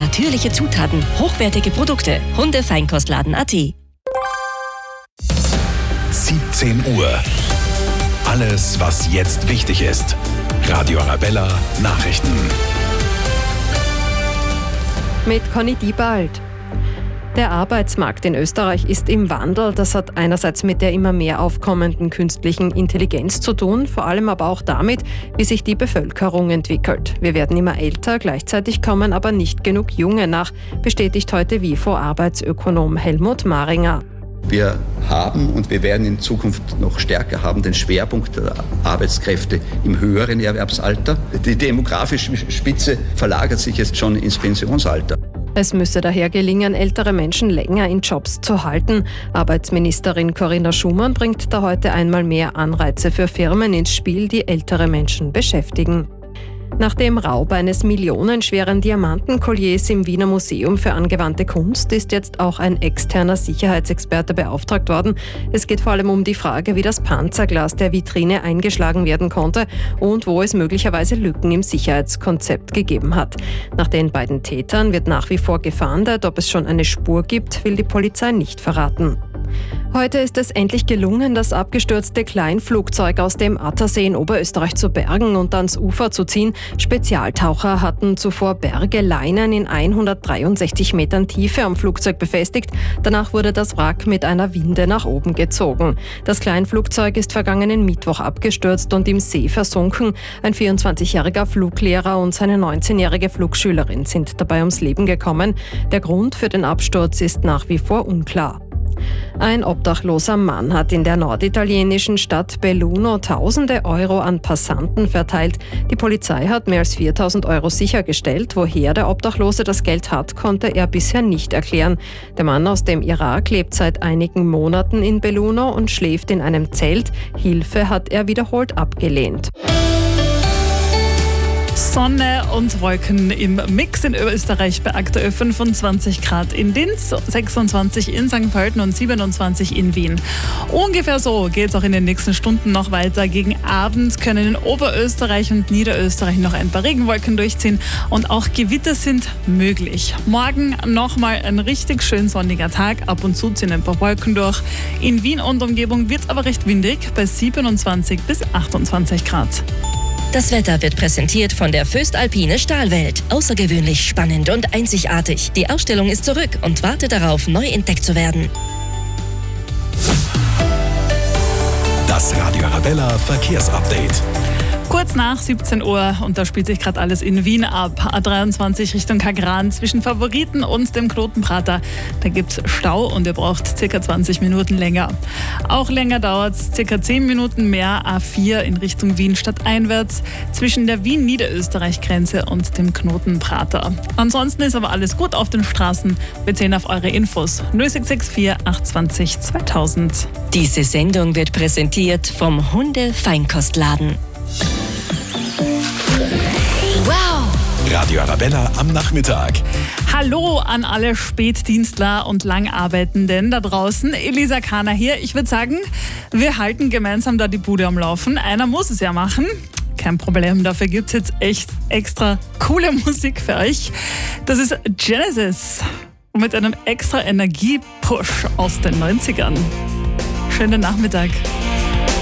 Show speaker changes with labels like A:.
A: Natürliche Zutaten, hochwertige Produkte. Hundefeinkostladen.at.
B: 17 Uhr. Alles, was jetzt wichtig ist. Radio Arabella Nachrichten.
C: Mit Conny Diebald. Der Arbeitsmarkt in Österreich ist im Wandel. Das hat einerseits mit der immer mehr aufkommenden künstlichen Intelligenz zu tun, vor allem aber auch damit, wie sich die Bevölkerung entwickelt. Wir werden immer älter, gleichzeitig kommen aber nicht genug Junge nach, bestätigt heute WIFO-Arbeitsökonom Helmut Maringer.
D: Wir haben und wir werden in Zukunft noch stärker haben den Schwerpunkt der Arbeitskräfte im höheren Erwerbsalter. Die demografische Spitze verlagert sich jetzt schon ins Pensionsalter.
C: Es müsse daher gelingen, ältere Menschen länger in Jobs zu halten. Arbeitsministerin Corinna Schumann bringt da heute einmal mehr Anreize für Firmen ins Spiel, die ältere Menschen beschäftigen. Nach dem Raub eines millionenschweren Diamantenkolliers im Wiener Museum für angewandte Kunst ist jetzt auch ein externer Sicherheitsexperte beauftragt worden. Es geht vor allem um die Frage, wie das Panzerglas der Vitrine eingeschlagen werden konnte und wo es möglicherweise Lücken im Sicherheitskonzept gegeben hat. Nach den beiden Tätern wird nach wie vor gefahndet. Ob es schon eine Spur gibt, will die Polizei nicht verraten. Heute ist es endlich gelungen, das abgestürzte Kleinflugzeug aus dem Attersee in Oberösterreich zu bergen und ans Ufer zu ziehen. Spezialtaucher hatten zuvor Bergeleinen in 163 Metern Tiefe am Flugzeug befestigt. Danach wurde das Wrack mit einer Winde nach oben gezogen. Das Kleinflugzeug ist vergangenen Mittwoch abgestürzt und im See versunken. Ein 24-jähriger Fluglehrer und seine 19-jährige Flugschülerin sind dabei ums Leben gekommen. Der Grund für den Absturz ist nach wie vor unklar. Ein obdachloser Mann hat in der norditalienischen Stadt Belluno Tausende Euro an Passanten verteilt. Die Polizei hat mehr als 4.000 Euro sichergestellt. Woher der Obdachlose das Geld hat, konnte er bisher nicht erklären. Der Mann aus dem Irak lebt seit einigen Monaten in Belluno und schläft in einem Zelt. Hilfe hat er wiederholt abgelehnt.
E: Sonne und Wolken im Mix in Österreich bei aktuell 25 Grad in Linz, 26 in St. Pölten und 27 in Wien. Ungefähr so geht es auch in den nächsten Stunden noch weiter. Gegen Abend können in Oberösterreich und Niederösterreich noch ein paar Regenwolken durchziehen und auch Gewitter sind möglich. Morgen nochmal ein richtig schön sonniger Tag, ab und zu ziehen ein paar Wolken durch. In Wien und Umgebung wird es aber recht windig bei 27 bis 28 Grad.
A: Das Wetter wird präsentiert von der Föstalpine Stahlwelt. Außergewöhnlich spannend und einzigartig. Die Ausstellung ist zurück und wartet darauf, neu entdeckt zu werden.
B: Das Radio Arabella Verkehrsupdate.
E: Kurz nach 17 Uhr und da spielt sich gerade alles in Wien ab. A23 Richtung Kagran zwischen Favoriten und dem Knotenprater. Da gibt es Stau und ihr braucht ca. 20 Minuten länger. Auch länger dauert es ca. 10 Minuten mehr A4 in Richtung Wien stadteinwärts zwischen der Wien-Niederösterreich-Grenze und dem Knotenprater. Ansonsten ist aber alles gut auf den Straßen. Wir zählen auf eure Infos 0664 820 2000.
A: Diese Sendung wird präsentiert vom Hundefeinkostladen. Wow!
B: Radio Arabella am Nachmittag.
E: Hallo an alle Spätdienstler und Langarbeitenden da draußen. Elisa Kahner hier. Ich würde sagen, wir halten gemeinsam da die Bude am Laufen. Einer muss es ja machen. Kein Problem, dafür gibt es jetzt echt extra coole Musik für euch. Das ist Genesis mit einem extra Energie-Push aus den 90ern. Schönen Nachmittag.